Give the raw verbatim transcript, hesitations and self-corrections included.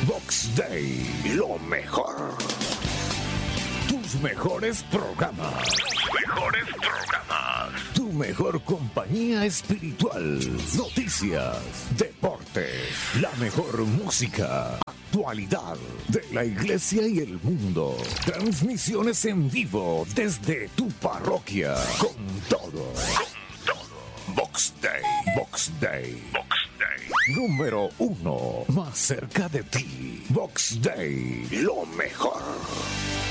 Box Day, lo mejor. Tus mejores programas. Tus mejores programas. Tu mejor compañía espiritual. Noticias, deportes, la mejor música. Actualidad de la iglesia y el mundo. Transmisiones en vivo desde tu parroquia. Con todo. Con todo. Box Day. Box Day. Box Day. Número uno. Más cerca de ti. Box Day. Lo mejor.